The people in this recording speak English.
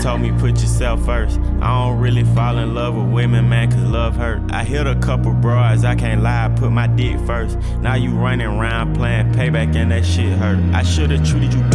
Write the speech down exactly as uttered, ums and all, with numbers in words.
told me put yourself first. I don't really fall in love with women, man, cause love hurt. I hit a couple broads, I can't lie, I put my dick first. Now you running around playing payback and that shit hurt. I should've treated you